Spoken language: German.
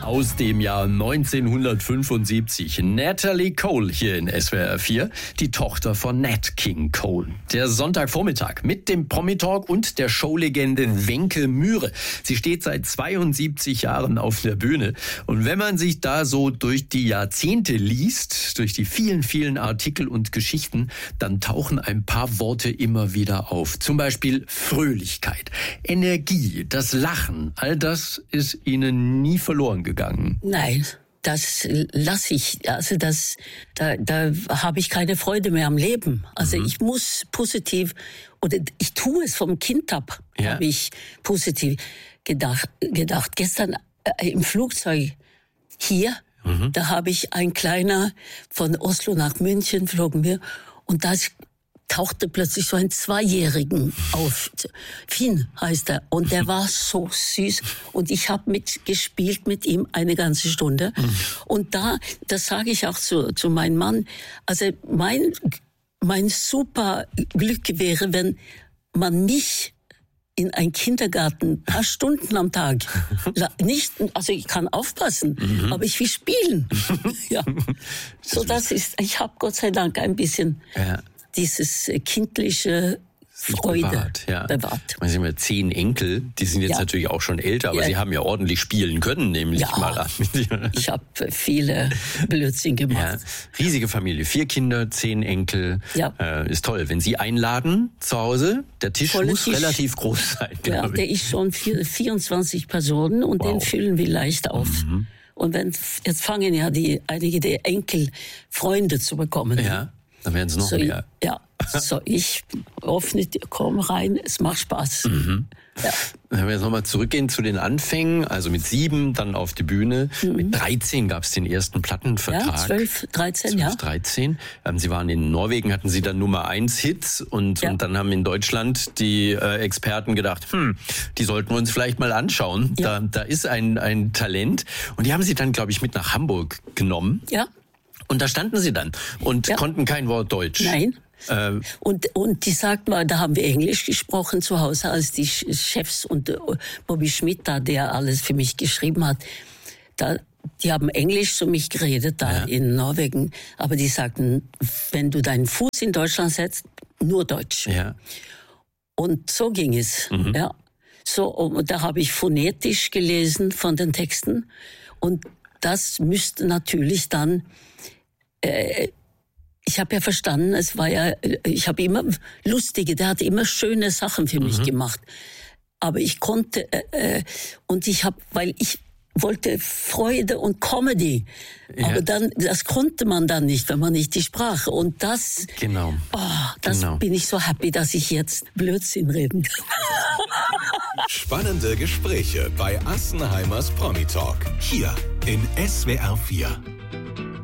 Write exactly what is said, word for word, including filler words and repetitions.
aus dem Jahr neunzehnhundertfünfundsiebzig. Natalie Cole hier in S W R vier, die Tochter von Nat King Cole. Der Sonntagvormittag mit dem Promi-Talk und der Showlegende Wencke Myhre. Sie steht seit zweiundsiebzig Jahren auf der Bühne. Und wenn man sich da so durch die Jahrzehnte liest, durch die vielen, vielen Artikel und Geschichten, dann tauchen ein paar Worte immer wieder auf. Zum Beispiel Fröhlichkeit, Energie, das Lachen. All das ist Ihnen nie verloren gegangen. Nein. Das lasse ich, also das, da, da habe ich keine Freude mehr am Leben. Also mhm. ich muss positiv, oder ich tue es vom Kind ab, ja. habe ich positiv gedacht. gedacht. Gestern äh, im Flugzeug hier, mhm. da habe ich ein kleiner, von Oslo nach München flogen wir, und da tauchte plötzlich so ein Zweijährigen auf. Finn heißt er. Und der war so süß. Und ich habe mitgespielt mit ihm eine ganze Stunde. Mhm. Und da, das sage ich auch zu, zu meinem Mann, also mein, mein super Glück wäre, wenn man mich in einen Kindergarten ein paar Stunden am Tag, nicht, also ich kann aufpassen, mhm. aber ich will spielen. ja. So, das ist, ich habe Gott sei Dank ein bisschen ja. dieses kindliche Freude bewahrt. Ja. bewahrt. Sie haben ja zehn Enkel, die sind jetzt ja. natürlich auch schon älter, aber ja. Sie haben ja ordentlich spielen können, nämlich ja. mal an. Ich habe viele Blödsinn gemacht. Ja. Riesige Familie, vier Kinder, zehn Enkel. Ja. Äh, ist toll. Wenn Sie einladen zu Hause, der Tisch Volle muss Tisch. relativ groß sein. Ja, der ist schon vierundzwanzig Personen und wow. den füllen wir leicht auf. Mhm. Und wenn, jetzt fangen ja die einige der Enkel Freunde zu bekommen. Ja. Dann werden es noch so, mehr. Ja, so ich öffne, komm rein, es macht Spaß. Mhm. Ja. Wenn wir jetzt nochmal zurückgehen zu den Anfängen, also mit sieben dann auf die Bühne, mhm. mit dreizehn gab es den ersten Plattenvertrag. Ja, zwölf, dreizehn, zwölf, ja. dreizehn. Ähm, Sie waren in Norwegen, hatten Sie dann Nummer eins Hits und, ja. und dann haben in Deutschland die äh, Experten gedacht, hm, die sollten wir uns vielleicht mal anschauen. Ja. Da, da ist ein, ein Talent. Und die haben Sie dann, glaube ich, mit nach Hamburg genommen. Ja. Und da standen Sie dann und ja. konnten kein Wort Deutsch. Nein. Ähm. Und, und die sagten mal, da haben wir Englisch gesprochen zu Hause, als die Chefs und äh, Bobby Schmidt da, der alles für mich geschrieben hat, da, die haben Englisch zu mich geredet da ja. in Norwegen. Aber die sagten, wenn du deinen Fuß in Deutschland setzt, nur Deutsch. Ja. Und so ging es. Mhm. Ja. So, und da habe ich phonetisch gelesen von den Texten. Und das müsste natürlich dann ich habe ja verstanden, es war ja, ich habe immer lustige, der hat immer schöne Sachen für mich mhm. gemacht. Aber ich konnte, äh, und ich habe, weil ich wollte Freude und Comedy. Ja. Aber dann, das konnte man dann nicht, wenn man nicht die Sprache. Und das, genau. Oh, das genau. bin ich so happy, dass ich jetzt Blödsinn reden kann. Spannende Gespräche bei Assenheimers Promi Talk. Hier in S W R vier.